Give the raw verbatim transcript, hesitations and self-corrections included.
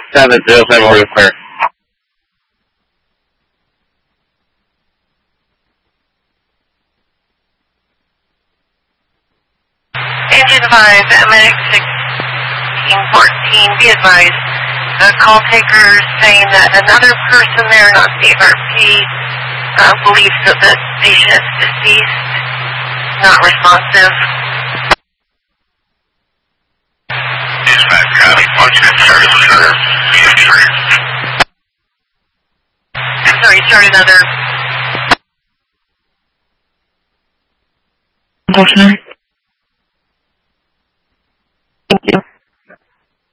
seven zero seven, we're clear. Engine five, M X sixteen fourteen, be advised. The call taker saying that another person there, not the R P, uh, believes that the patient is deceased, not responsive. Dispatch County, function service center, Sorry, start another. Unfortunately.